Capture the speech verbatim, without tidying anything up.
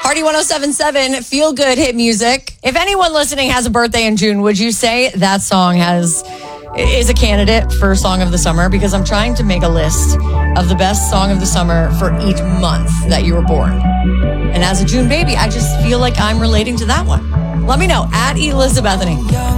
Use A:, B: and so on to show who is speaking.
A: Party one oh seven point seven, feel good hit music. If anyone listening has a birthday in June, would you say that song has is a candidate for Song of the Summer? Because I'm trying to make a list of the best Song of the Summer for each month that you were born. And as a June baby, I just feel like I'm relating to that one. Let me know at Elizabethany.